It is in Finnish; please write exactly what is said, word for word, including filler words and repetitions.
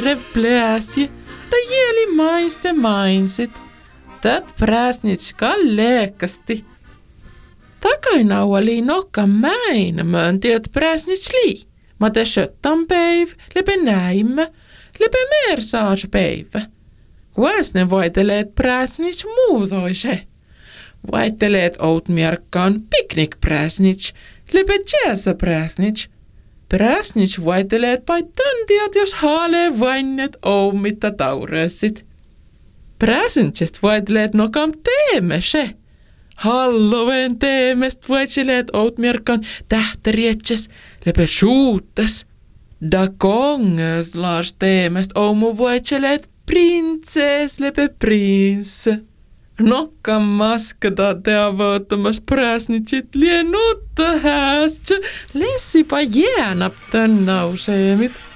rev pläsi, da jeli maiste mainsit. Tät präsnits kalleekasti. Takainauva lii nokka mäinämön tiet präsnits lii. Ma te söttan päiv, lepe näimme, lepe mer saas päivä. Kuäsne vaiteleet präsnits muutoise. Vaiteleet outmierkkaan piknik präsnits, lepe jäässä präsnits. Präsnits vaiteleet paittantiat, jos haalee vainnet oumitta taurössit. Präsnitsest vaiteleet nokam teemese. Halloween teemest vaiteleet outmierkkaan tähterietses, lepe suuttes. Da konges laas teemest oumu vaiteleet prinsess, lepe prinsse. Nokka maskata te avauttamas präsnitsit lienutta häästö, lessipa jäänap tän nauseemit.